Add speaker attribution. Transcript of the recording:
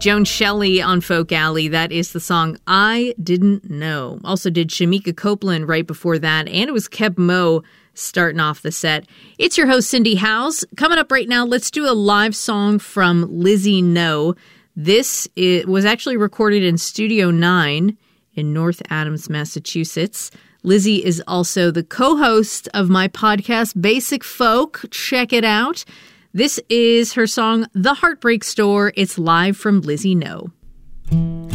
Speaker 1: Joan Shelley on Folk Alley. That is the song I Didn't Know. Also did Shamika Copeland right before that, and it was Keb Mo starting off the set. It's your host, Cindy Howes. Coming up right now, let's do a live song from Lizzie No. This was actually recorded in Studio 9 in North Adams, Massachusetts. Lizzie is also the co-host of my podcast, Basic Folk. Check it out. This is her song, The Heartbreak Store. It's live from Lizzie No.